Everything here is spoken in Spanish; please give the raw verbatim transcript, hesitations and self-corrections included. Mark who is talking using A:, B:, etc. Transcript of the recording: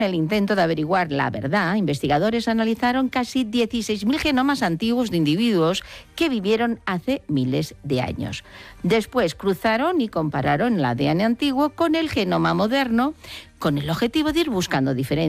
A: En el intento de averiguar la verdad, investigadores analizaron casi dieciséis mil genomas antiguos de individuos que vivieron hace miles de años. Después cruzaron y compararon el A D N antiguo con el genoma moderno, con el objetivo de ir buscando diferencias